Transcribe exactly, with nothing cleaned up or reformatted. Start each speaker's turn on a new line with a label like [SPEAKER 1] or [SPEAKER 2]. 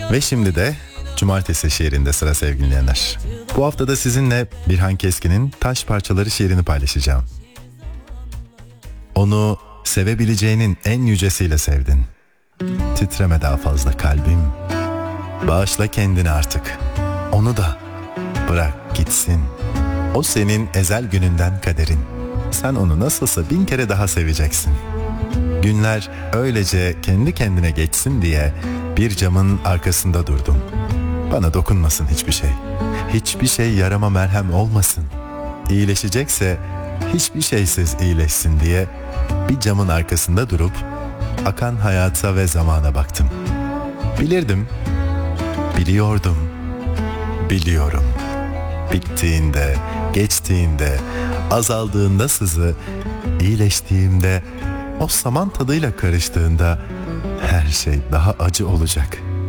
[SPEAKER 1] Ve şimdi de Cumartesi şiirinde sıra sevgili dinleyenler. Bu hafta da sizinle Birhan Keskin'in Taş Parçaları şiirini paylaşacağım. Onu sevebileceğinin en yücesiyle sevdin. Titreme daha fazla kalbim. Bağışla kendini artık. Onu da bırak gitsin. O senin ezel gününden kaderin. Sen onu nasılsa bin kere daha seveceksin. Günler öylece kendi kendine geçsin diye bir camın arkasında durdum. Bana dokunmasın hiçbir şey. Hiçbir şey yarama merhem olmasın. İyileşecekse hiçbir şeysiz iyileşsin diye bir camın arkasında durup akan hayata ve zamana baktım. Bilirdim, biliyordum, biliyorum. Bittiğinde, geçtiğinde, azaldığında sızı, iyileştiğimde, o saman tadıyla karıştığında her şey daha acı olacak.